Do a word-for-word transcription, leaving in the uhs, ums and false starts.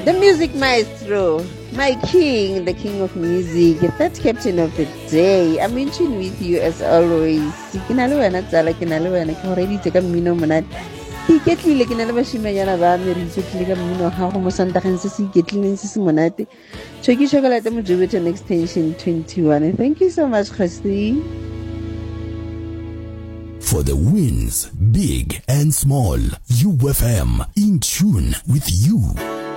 The music maestro, my king, the king of music, the third captain of the day. I'm in tune with you as always. Ke na le wena tsala, ke na le wena, ke already ka mmino monate. Ke iketlile ke na le bashimanyana ba me re iketlile ka mmino ha go mo santageng se se iketlileng se se monate. Choki Chocolate mo Joburg Extension twenty-one. Thank you so much, Khosi. For the wins, big and small, U F M, in tune with you.